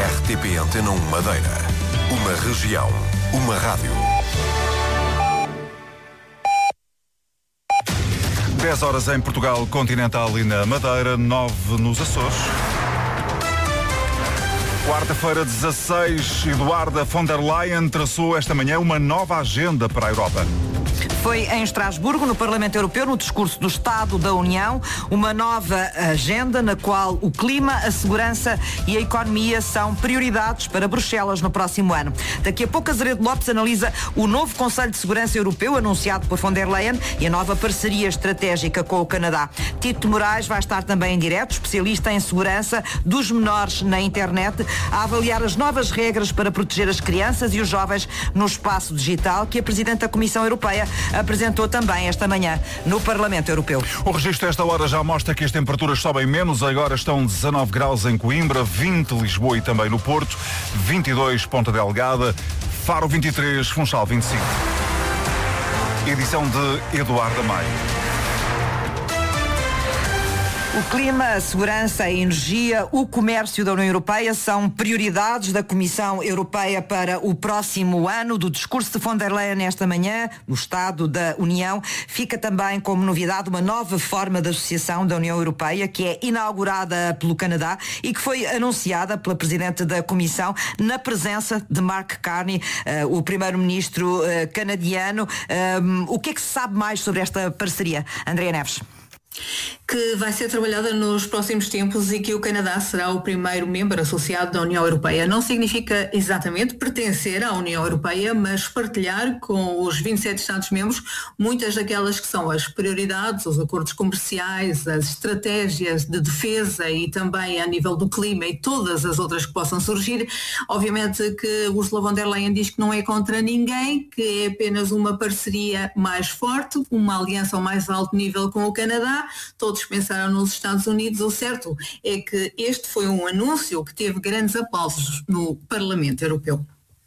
RTP Antena 1 Madeira. Uma região, uma rádio. 10 horas em Portugal continental e na Madeira, 9 nos Açores. Quarta-feira, 16, Eduarda von der Leyen traçou esta manhã uma nova agenda para a Europa. Foi em Estrasburgo, no Parlamento Europeu, no discurso do Estado da União, uma nova agenda na qual o clima, a segurança e a economia são prioridades para Bruxelas no próximo ano. Daqui a pouco, Azeredo Lopes analisa o novo Conselho de Segurança Europeu anunciado por von der Leyen e a nova parceria estratégica com o Canadá. Tito Moraes vai estar também em direto, especialista em segurança dos menores na internet, a avaliar as novas regras para proteger as crianças e os jovens no espaço digital que a Presidente da Comissão Europeia apresentou também esta manhã no Parlamento Europeu. O registro esta hora já mostra que as temperaturas sobem menos. Agora estão 19 graus em Coimbra, 20 Lisboa e também no Porto, 22 Ponta Delgada, Faro 23, Funchal 25. Edição de Eduardo Maio. O clima, a segurança, a energia, o comércio da União Europeia são prioridades da Comissão Europeia para o próximo ano. Do discurso de von der Leyen esta manhã, no Estado da União, fica também como novidade uma nova forma de associação da União Europeia, que é inaugurada pelo Canadá e que foi anunciada pela Presidente da Comissão na presença de Mark Carney, o Primeiro-Ministro canadiano. O que é que se sabe mais sobre esta parceria? Andréa Neves. Que vai ser trabalhada nos próximos tempos e que o Canadá será o primeiro membro associado da União Europeia. Não significa exatamente pertencer à União Europeia, mas partilhar com os 27 Estados-membros muitas daquelas que são as prioridades, os acordos comerciais, as estratégias de defesa e também a nível do clima e todas as outras que possam surgir. Obviamente que Ursula von der Leyen diz que não é contra ninguém, que é apenas uma parceria mais forte, uma aliança ao mais alto nível com o Canadá. Todos pensaram nos Estados Unidos. O certo é que este foi um anúncio que teve grandes aplausos no Parlamento Europeu.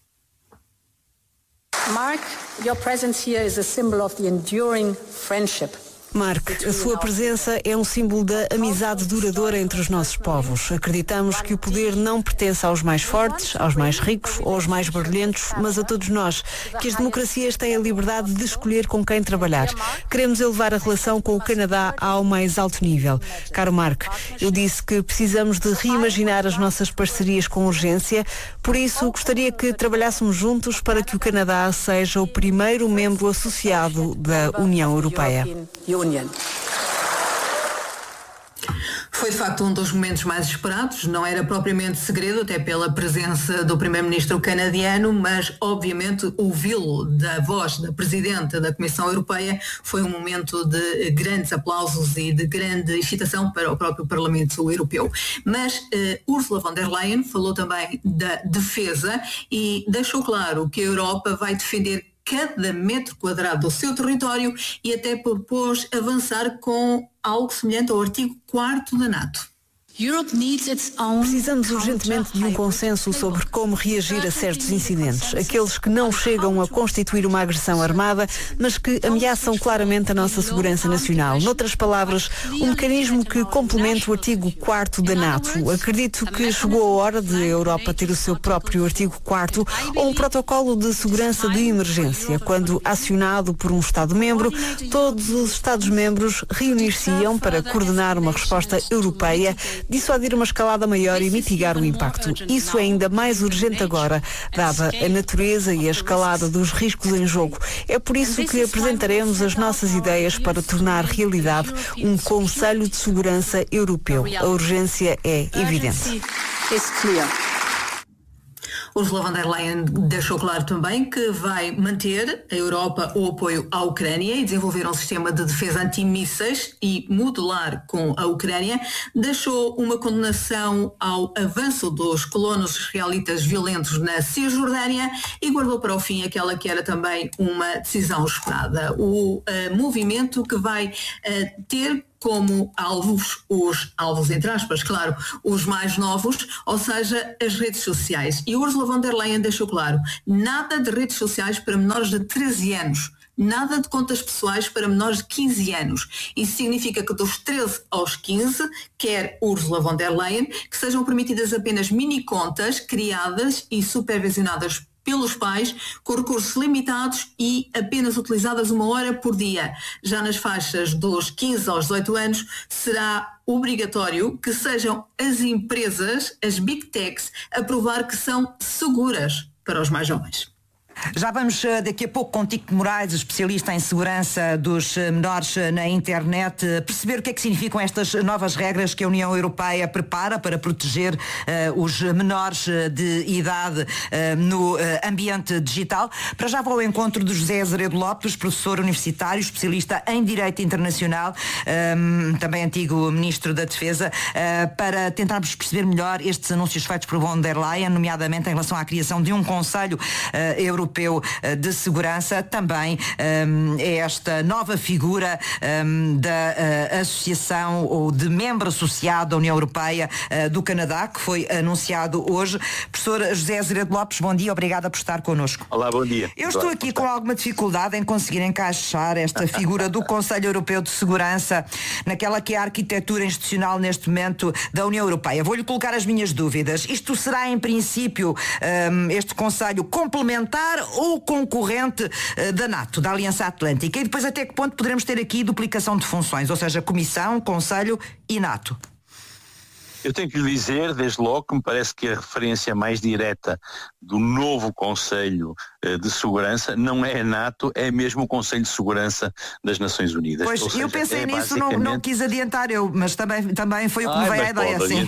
Mark, your presence here is a symbol of the enduring friendship. Mark, a sua presença é um símbolo da amizade duradoura entre os nossos povos. Acreditamos que o poder não pertence aos mais fortes, aos mais ricos ou aos mais barulhentos, mas a todos nós, que as democracias têm a liberdade de escolher com quem trabalhar. Queremos elevar a relação com o Canadá ao mais alto nível. Caro Mark, eu disse que precisamos de reimaginar as nossas parcerias com urgência, por isso gostaria que trabalhássemos juntos para que o Canadá seja o primeiro membro associado da União Europeia. Foi de facto um dos momentos mais esperados, não era propriamente segredo, até pela presença do Primeiro-Ministro canadiano, mas obviamente ouvi-lo da voz da Presidente da Comissão Europeia foi um momento de grandes aplausos e de grande excitação para o próprio Parlamento Europeu. Mas Ursula von der Leyen falou também da defesa e deixou claro que a Europa vai defender cada metro quadrado do seu território e até propôs avançar com algo semelhante ao artigo 4º da NATO. Precisamos urgentemente de um consenso sobre como reagir a certos incidentes, aqueles que não chegam a constituir uma agressão armada, mas que ameaçam claramente a nossa segurança nacional. Noutras palavras, um mecanismo que complemente o artigo 4º da NATO. Acredito que chegou a hora de a Europa ter o seu próprio artigo 4º ou um protocolo de segurança de emergência. Quando acionado por um Estado-membro, todos os Estados-membros reunir-se-iam para coordenar uma resposta europeia, dissuadir uma escalada maior e mitigar o impacto. Isso é ainda mais urgente agora, dada a natureza e a escalada dos riscos em jogo. É por isso que apresentaremos as nossas ideias para tornar realidade um Conselho de Segurança Europeu. A urgência é evidente. Ursula von der Leyen deixou claro também que vai manter a Europa o apoio à Ucrânia e desenvolver um sistema de defesa antimísseis e modular com a Ucrânia. Deixou uma condenação ao avanço dos colonos israelitas violentos na Cisjordânia e guardou para o fim aquela que era também uma decisão esperada. O movimento que vai ter como alvos, os alvos entre aspas, claro, os mais novos, ou seja, as redes sociais. E Ursula von der Leyen deixou claro, nada de redes sociais para menores de 13 anos. nada de contas pessoais para menores de 15 anos. Isso significa que dos 13 aos 15, quer Ursula von der Leyen, que sejam permitidas apenas mini-contas criadas e supervisionadas pelos pais, com recursos limitados e apenas utilizadas 1 hora por dia. Já nas faixas dos 15 aos 18 anos, será obrigatório que sejam as empresas, as Big Techs, a provar que são seguras para os mais jovens. Já vamos daqui a pouco com Tico Moraes, especialista em segurança dos menores na internet, perceber o que é que significam estas novas regras que a União Europeia prepara para proteger os menores de idade no ambiente digital. Para já vou ao encontro do José Azeredo Lopes, professor universitário, especialista em Direito Internacional, também antigo Ministro da Defesa, para tentarmos perceber melhor estes anúncios feitos por von der Leyen, nomeadamente em relação à criação de um Conselho Europeu de Segurança, também esta nova figura da associação ou de membro associado da União Europeia do Canadá, que foi anunciado hoje. Professor José Azeredo Lopes, bom dia, obrigada por estar connosco. Olá, bom dia. Eu estou aqui com alguma dificuldade em conseguir encaixar esta figura do Conselho Europeu de Segurança naquela que é a arquitetura institucional neste momento da União Europeia. Vou-lhe colocar as minhas dúvidas. Isto será, em princípio, este Conselho complementar ou concorrente da NATO, da Aliança Atlântica? E depois até que ponto poderemos ter aqui duplicação de funções, ou seja, Comissão, Conselho e NATO? Eu tenho que lhe dizer, desde logo, que me parece que a referência mais direta do novo Conselho de Segurança não é a NATO, é mesmo o Conselho de Segurança das Nações Unidas. Pois, seja, eu pensei nisso, não quis adiantar mas também foi o que me veio a ideia. Sim.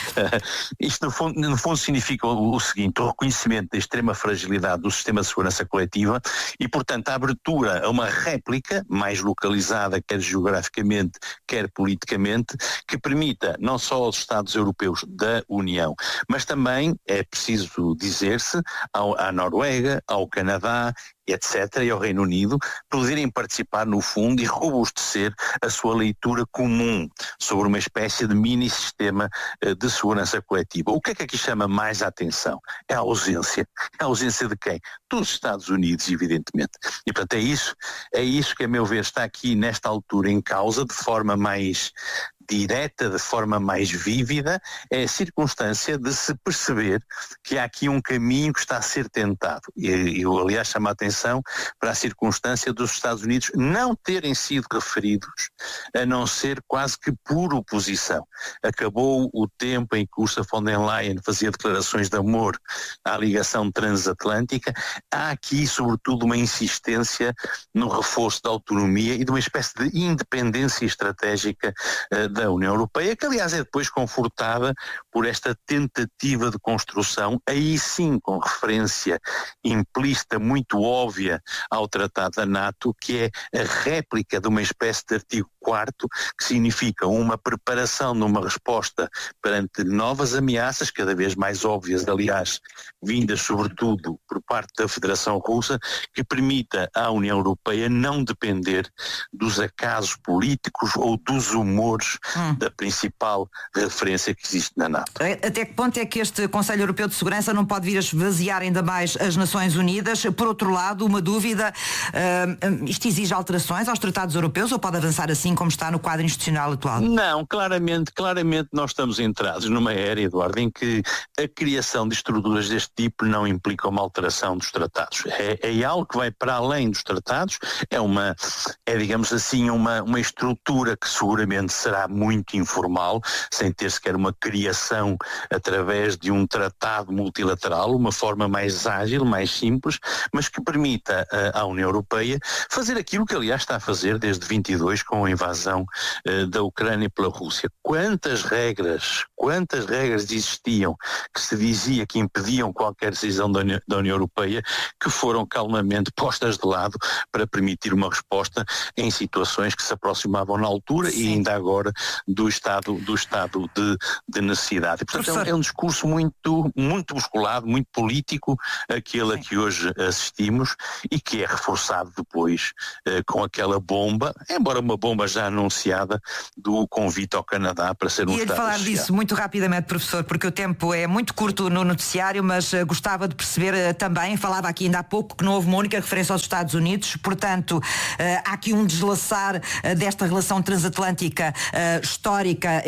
Isto no fundo significa o seguinte: o reconhecimento da extrema fragilidade do sistema de segurança coletiva e, portanto, a abertura a uma réplica mais localizada, quer geograficamente, quer politicamente, que permita não só aos Estados europeus da União, mas também, é preciso dizer-se, à Noruega, ao Canadá, etc., e ao Reino Unido, poderem participar no fundo e robustecer a sua leitura comum sobre uma espécie de mini-sistema de segurança coletiva. O que é que aqui chama mais a atenção? É a ausência. A ausência de quem? Dos Estados Unidos, evidentemente. E, portanto, é isso que, a meu ver, está aqui nesta altura em causa, de forma mais direta, de forma mais vívida, é a circunstância de se perceber que há aqui um caminho que está a ser tentado. E eu, aliás, chamo a atenção para a circunstância dos Estados Unidos não terem sido referidos, a não ser quase que por oposição. Acabou o tempo em que Ursula von der Leyen fazia declarações de amor à ligação transatlântica. Há aqui, sobretudo, uma insistência no reforço da autonomia e de uma espécie de independência estratégica da União Europeia, que aliás é depois confortada por esta tentativa de construção, aí sim com referência implícita muito óbvia ao Tratado da NATO, que é a réplica de uma espécie de artigo 4º, que significa uma preparação numa resposta perante novas ameaças, cada vez mais óbvias, aliás, vindas sobretudo por parte da Federação Russa, que permita à União Europeia não depender dos acasos políticos ou dos humores da principal referência que existe na NATO. Até que ponto é que este Conselho Europeu de Segurança não pode vir a esvaziar ainda mais as Nações Unidas? Por outro lado, uma dúvida, isto exige alterações aos tratados europeus ou pode avançar assim como está no quadro institucional atual? Não, claramente nós estamos entrados numa era, Eduardo, em que a criação de estruturas deste tipo não implica uma alteração dos tratados. É algo que vai para além dos tratados, digamos assim, uma estrutura que seguramente será muito informal, sem ter sequer uma criação através de um tratado multilateral, uma forma mais ágil, mais simples, mas que permita à União Europeia fazer aquilo que aliás está a fazer desde 22 com a invasão da Ucrânia pela Rússia. Quantas regras existiam que se dizia que impediam qualquer decisão da União Europeia, que foram calmamente postas de lado para permitir uma resposta em situações que se aproximavam na altura e ainda agora do estado de necessidade. E, portanto, é um discurso muito musculado, muito político, aquele a que hoje assistimos e que é reforçado depois com aquela bomba, embora uma bomba já anunciada, do convite ao Canadá para ser um Estado falar associado. disso, muito muito rapidamente, professor, porque o tempo é muito curto no noticiário, mas gostava de perceber também, falava aqui ainda há pouco que não houve uma única referência aos Estados Unidos, portanto, há aqui um deslaçar desta relação transatlântica histórica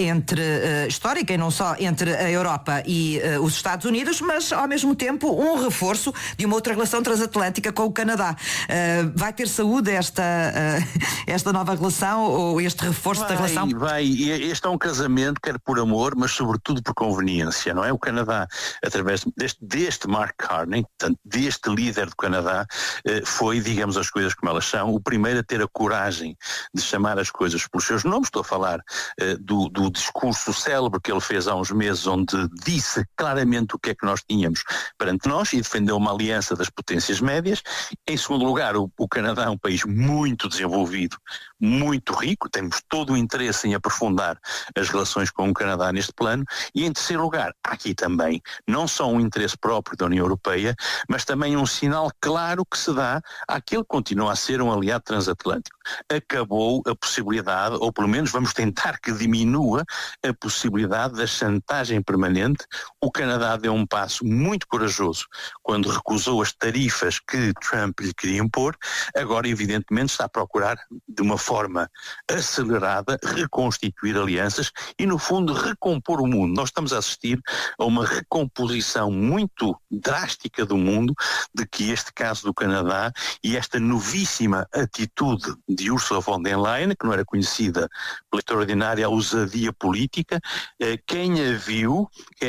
e não só entre a Europa e os Estados Unidos, mas ao mesmo tempo um reforço de uma outra relação transatlântica com o Canadá. Vai ter saúde esta nova relação ou este reforço da relação? Vai. Este é um casamento, quer por amor, mas sobretudo por conveniência, não é? O Canadá, através deste Mark Carney, portanto, deste líder do Canadá, foi, digamos as coisas como elas são, o primeiro a ter a coragem de chamar as coisas pelos seus nomes. Estou a falar do discurso célebre que ele fez há uns meses, onde disse claramente o que é que nós tínhamos perante nós e defendeu uma aliança das potências médias. Em segundo lugar, o Canadá é um país muito desenvolvido, muito rico, temos todo o interesse em aprofundar as relações com o Canadá neste plano. E em terceiro lugar, há aqui também não só um interesse próprio da União Europeia, mas também um sinal claro que se dá àquele que continua a ser um aliado transatlântico. Acabou a possibilidade, ou pelo menos vamos tentar que diminua a possibilidade da chantagem permanente. O Canadá deu um passo muito corajoso quando recusou as tarifas que Trump lhe queria impor. Agora, evidentemente, está a procurar de uma forma acelerada reconstituir alianças e, no fundo, recompor o mundo. Nós estamos a assistir a uma recomposição muito drástica do mundo, de que este caso do Canadá e esta novíssima atitude de Ursula von der Leyen, que não era conhecida pela extraordinária ousadia política, quem a viu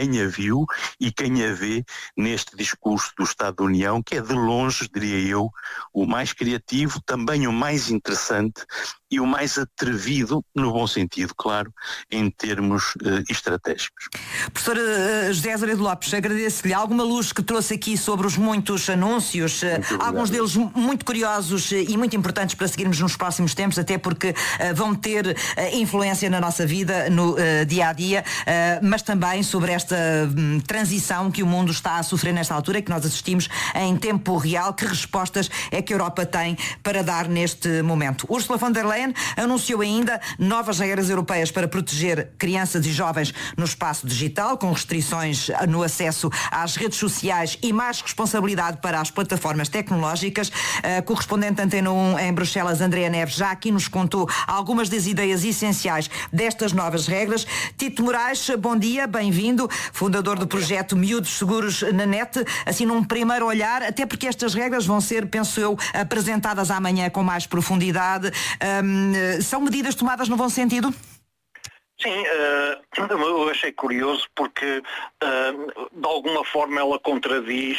e quem a vê neste discurso do Estado da União, que é de longe, diria eu, o mais criativo, também o mais interessante e o mais atrevido, no bom sentido, claro, em termos estratégicos. Professor José Azevedo Lopes, agradeço-lhe alguma luz que trouxe aqui sobre os muitos anúncios, alguns deles muito curiosos e muito importantes para seguirmos nos próximos tempos, até porque vão ter influência na nossa vida, no dia-a-dia, mas também sobre esta transição que o mundo está a sofrer nesta altura, que nós assistimos em tempo real. Que respostas é que a Europa tem para dar neste momento? Ursula von der Leyen anunciou ainda novas regras europeias para proteger crianças e jovens no espaço digital, com restrições no acesso às redes sociais e mais responsabilidade para as plataformas tecnológicas. A correspondente Antena 1 em Bruxelas, Andréa Neves, já aqui nos contou algumas das ideias essenciais destas novas regras. Tito Moraes, bom dia, bem-vindo, fundador do projeto Miúdos Seguros na Net. Assim, num primeiro olhar, até porque estas regras vão ser, penso eu, apresentadas amanhã com mais profundidade. São medidas tomadas no bom sentido? Sim, eu achei curioso porque de alguma forma ela contradiz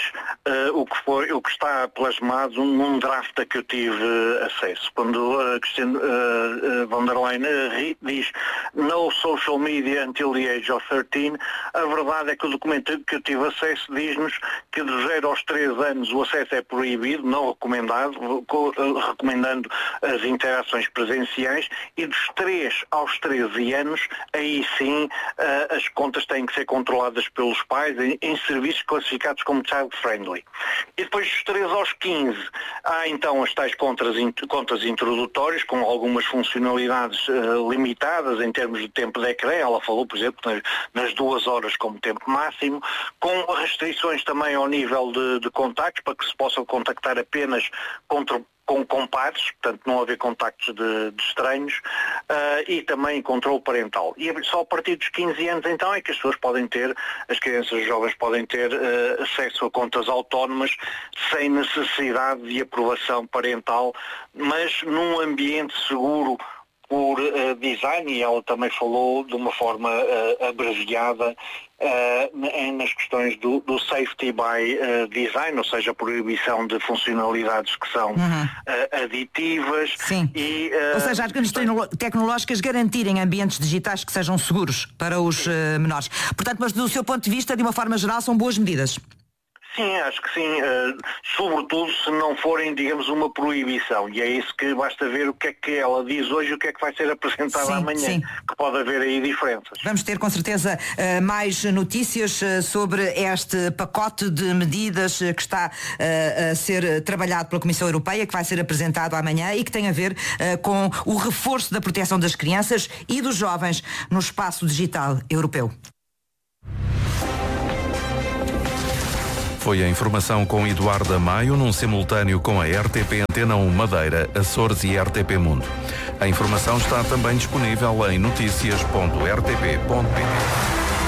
o que está plasmado num draft a que eu tive acesso. Quando a Christine von der Leyen diz no social media until the age of 13, a verdade é que o documento que eu tive acesso diz-nos que de 0 aos 3 anos o acesso é proibido, não recomendado, recomendando as interações presenciais, e dos 3 aos 13 anos aí sim as contas têm que ser controladas pelos pais em serviços classificados como child-friendly. E depois dos 3 aos 15 há então as tais contas introdutórias com algumas funcionalidades limitadas em termos de tempo de ecrã. Ela falou, por exemplo, nas 2 horas como tempo máximo, com restrições também ao nível de contactos, para que se possam contactar apenas com pares, portanto não haver contactos de estranhos, e também controle parental. E só a partir dos 15 anos então é que as crianças e jovens podem ter acesso a contas autónomas sem necessidade de aprovação parental, mas num ambiente seguro por design, e ela também falou de uma forma abreviada nas questões do safety by design, ou seja, a proibição de funcionalidades que são aditivas. Sim. Ou seja, as grandes tecnológicas garantirem ambientes digitais que sejam seguros para os menores. Portanto, mas do seu ponto de vista, de uma forma geral, são boas medidas? Sim, acho que sim, sobretudo se não forem, digamos, uma proibição, e é isso que basta ver o que é que ela diz hoje e o que é que vai ser apresentado amanhã, que pode haver aí diferenças. Vamos ter com certeza mais notícias sobre este pacote de medidas que está a ser trabalhado pela Comissão Europeia, que vai ser apresentado amanhã e que tem a ver com o reforço da proteção das crianças e dos jovens no espaço digital europeu. Foi a informação com Eduardo Maio, num simultâneo com a RTP Antena 1 Madeira, Açores e RTP Mundo. A informação está também disponível em noticias.rtp.pt.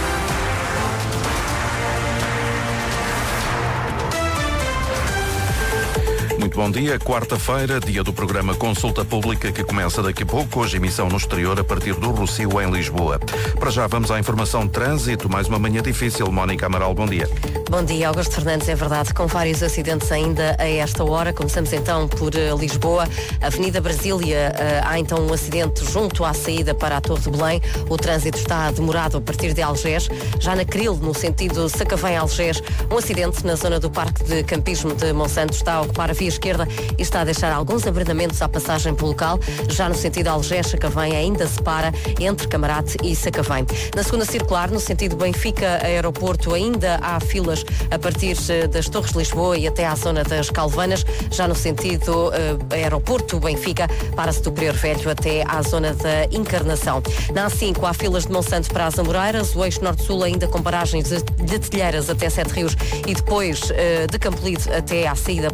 Muito bom dia, quarta-feira, dia do programa Consulta Pública, que começa daqui a pouco, hoje emissão no exterior a partir do Rossio em Lisboa. Para já vamos à informação de trânsito, mais uma manhã difícil. Mónica Amaral, bom dia. Bom dia, Augusto Fernandes, é verdade, com vários acidentes ainda a esta hora. Começamos então por Lisboa, Avenida Brasília, há então um acidente junto à saída para a Torre de Belém. O trânsito está demorado a partir de Algés. Já na Cril, no sentido Sacavém-Algés, um acidente na zona do Parque de Campismo de Monsanto está a ocupar a via esquerda e está a deixar alguns abrandamentos à passagem pelo local. Já no sentido Algés-Sacavém ainda se para entre Camarate e Sacavém. Na segunda circular, no sentido Benfica-Aeroporto, ainda há filas a partir das Torres de Lisboa e até à zona das Calvanas. Já no sentido Aeroporto-Benfica, para-se do Prior Velho até à zona da Encarnação. Na A5 há filas de Monsanto para as Amoreiras, o eixo norte-sul ainda com paragens de Telheiras até Sete Rios e depois de Campolide até à saída